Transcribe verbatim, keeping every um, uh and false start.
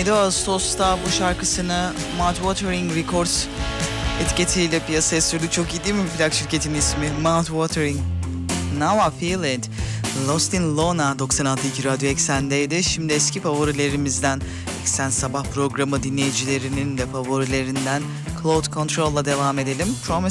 yedi Ağustos'ta bu şarkısını Mouthwatering Records etiketiyle piyasaya sürdü. Çok iyi değil mi plak şirketinin ismi? Mouthwatering. Now I Feel It. Lost in Lona doksan altı nokta iki Radyo Eksen'deydi. Şimdi eski favorilerimizden, Eksen Sabah programı dinleyicilerinin de favorilerinden Cloud Control'la devam edelim. Promise